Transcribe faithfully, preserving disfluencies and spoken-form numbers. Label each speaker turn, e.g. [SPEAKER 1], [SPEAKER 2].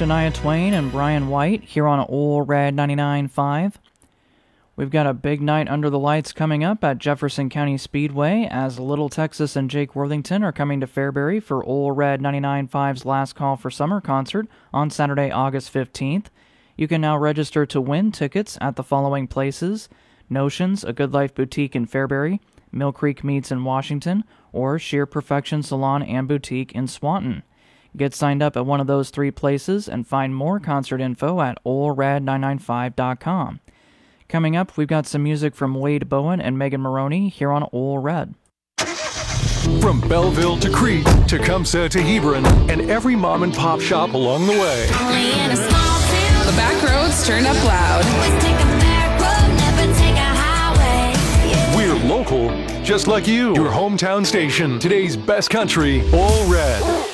[SPEAKER 1] Shania Twain and Brian White here on Ole Red ninety-nine point five. We've got a big night under the lights coming up at Jefferson County Speedway as Little Texas and Jake Worthington are coming to Fairbury for Ole Red ninety-nine point five's Last Call for Summer concert on Saturday, August fifteenth. You can now register to win tickets at the following places: Notions, a Good Life Boutique in Fairbury, Mill Creek Meats in Washington, or Sheer Perfection Salon and Boutique in Swanton. Get signed up at one of those three places and find more concert info at ole red nine nine five dot com. Coming up, we've got some music from Wade Bowen and Megan Maroney here on Ole Red.
[SPEAKER 2] From Belleville to Crete to Tecumseh to Hebron and every mom and pop shop along the way.
[SPEAKER 3] Only in a small town.
[SPEAKER 4] The back roads turn up loud.
[SPEAKER 3] Always take a back road, never take a highway. Yeah.
[SPEAKER 2] We're local, just like you. Your hometown station. Today's best country, Ole Red.